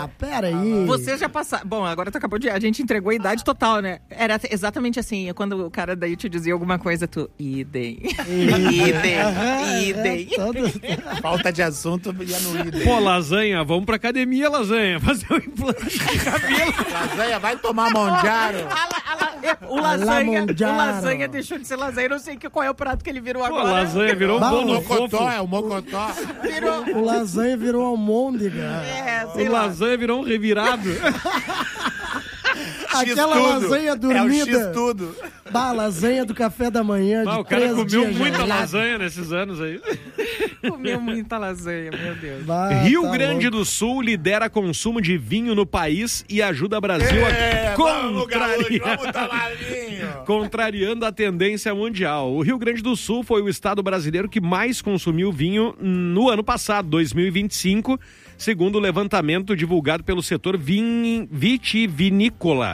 peraí. Você já passaram... Bom, agora tu acabou de... A gente entregou a idade total, né? Era exatamente assim. Quando o cara daí te dizia alguma coisa, tu... Idem. Falta de assunto, ia no idem. Pô, lasanha, vamos pra academia, lasanha. Fazer um implante de cabelo. Lasanha, vai tomar Mondiaro. O lasanha deixou de ser lasanha. Eu não sei qual é o prato que ele virou agora. Pô, lasanha virou um bolo fofo. É o mocotó. O lasanha virou almôndega. O lasanha virou um revirado. Aquela lasanha dormida. É o X-tudo. Lasanha do café da manhã de O cara 3 comeu dias muita já. lasanha nesses anos aí. Comeu muita lasanha, meu Deus. Rio Grande do Sul lidera consumo de vinho no país e ajuda o Brasil a contrariando a tendência mundial. O Rio Grande do Sul foi o estado brasileiro que mais consumiu vinho no ano passado, 2025, segundo o levantamento divulgado pelo setor vitivinícola.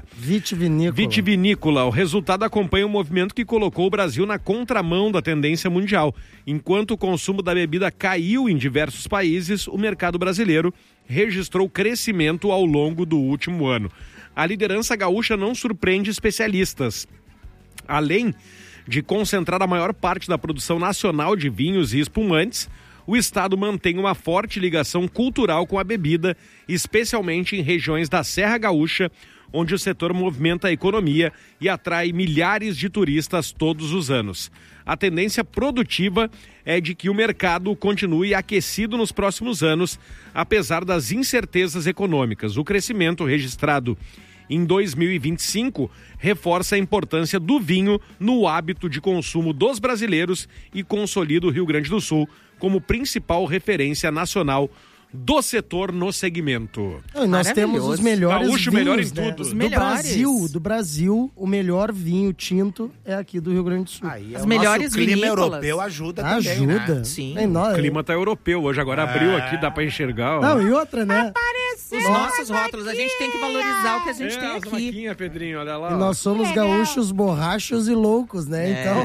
O resultado acompanha um movimento que colocou o Brasil na contramão da tendência mundial. Enquanto o consumo da bebida caiu em diversos países, o mercado brasileiro registrou crescimento ao longo do último ano. A liderança gaúcha não surpreende especialistas. Além de concentrar a maior parte da produção nacional de vinhos e espumantes, o estado mantém uma forte ligação cultural com a bebida, especialmente em regiões da Serra Gaúcha, onde o setor movimenta a economia e atrai milhares de turistas todos os anos. A tendência produtiva é de que o mercado continue aquecido nos próximos anos, apesar das incertezas econômicas. O crescimento registrado em 2025 reforça a importância do vinho no hábito de consumo dos brasileiros e consolida o Rio Grande do Sul como principal referência nacional do setor no segmento. Nós temos os melhores Gaúcho, vinhos, melhor em né? tudo. Os Do melhores. Brasil, o melhor vinho tinto é aqui do Rio Grande do Sul. Aí As o melhores nosso clima vinícolas. europeu ajuda também, Ajuda. né? Sim. O clima tá europeu hoje, agora abriu aqui, dá pra enxergar. Ó. Não, e outra, né? Os nossos rótulos, a gente tem que valorizar o que a gente tem as aqui. maquinhas, Pedrinho, olha lá. E nós somos gaúchos, borrachos e loucos, né? Então...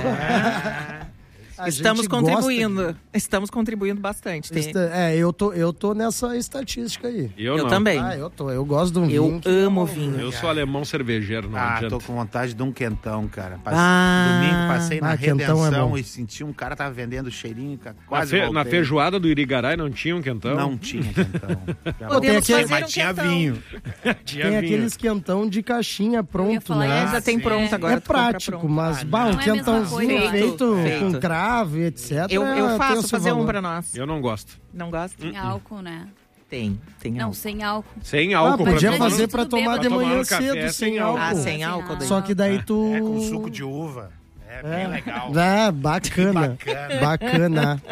a Estamos gente contribuindo. gosta Estamos contribuindo bastante. eu tô nessa estatística aí. Eu não. também. Eu gosto de um vinho. Eu amo vinho. Eu sou alemão cervejeiro, não adianta. Tô com vontade de um quentão, cara. Ah. Domingo passei na quentão é Redenção bom. e senti um cara tava vendendo cheirinho, cara. Na, Quase voltei. na feijoada do Irigaray não tinha um quentão? Não tinha quentão. Podemos Tem aquele- fazer Mas um tinha quentão. vinho. Tinha Tem vinho. aqueles quentão de caixinha pronto, falar né? isso. Já tem pronto agora. É tu compra prático, pronto. mas não. um Não é a mesma quentãozinho coisa. feito Feito. com cravo e etc. Eu tem faço, o seu fazer um valor. pra nós. Eu não gosto. Não gosta? Tem álcool, né? Tem Não, álcool. sem álcool. Sem álcool. podia pra tomar fazer no- pra Tudo tomar bem, de pra tomar manhã no café, cedo, sem sem álcool. Ah, sem álcool daí. Só que daí tu... É com suco de uva. É bem legal. Bacana. Bacana. Bacana.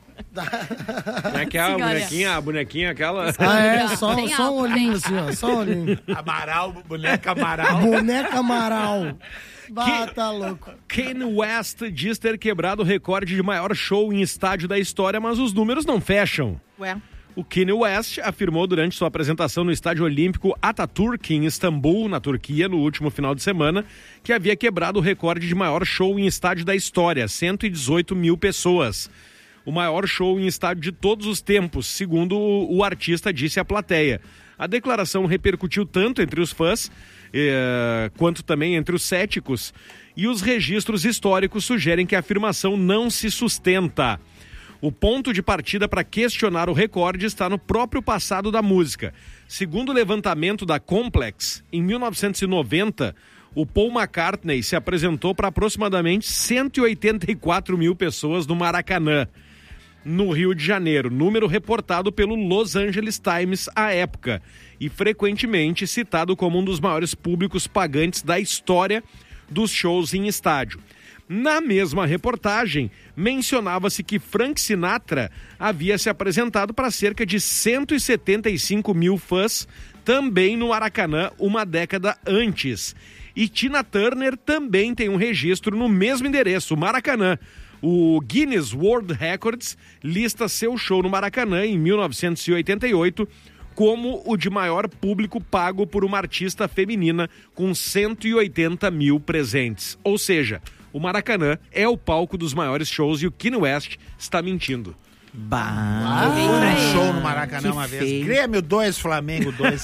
Como é que é a Sim, olha. bonequinha? A bonequinha aquela... Só Tem um álcool, olhinho tem. assim, ó. Só um olhinho. Amaral, boneca Amaral. Boneca Amaral. Tá louco. Kanye West diz ter quebrado o recorde de maior show em estádio da história, mas os números não fecham. Ué. O Kanye West afirmou durante sua apresentação no Estádio Olímpico Atatürk, em Istambul, na Turquia, no último final de semana, que havia quebrado o recorde de maior show em estádio da história, 118 mil pessoas. O maior show em estádio de todos os tempos, segundo o artista disse à plateia. A declaração repercutiu tanto entre os fãs, quanto também entre os céticos, e os registros históricos sugerem que a afirmação não se sustenta. O ponto de partida para questionar o recorde está no próprio passado da música. Segundo o levantamento da Complex, em 1990, o Paul McCartney se apresentou para aproximadamente 184 mil pessoas no Maracanã, no Rio de Janeiro, número reportado pelo Los Angeles Times à época e frequentemente citado como um dos maiores públicos pagantes da história dos shows em estádio. Na mesma reportagem, mencionava-se que Frank Sinatra havia se apresentado para cerca de 175 mil fãs, também no Maracanã, uma década antes. E Tina Turner também tem um registro no mesmo endereço, Maracanã. O Guinness World Records lista seu show no Maracanã em 1988 como o de maior público pago por uma artista feminina, com 180 mil presentes. Ou seja, o Maracanã é o palco dos maiores shows e o Kanye West está mentindo. Fui num show no Maracanã que uma feio. vez. Grêmio 2, Flamengo 2.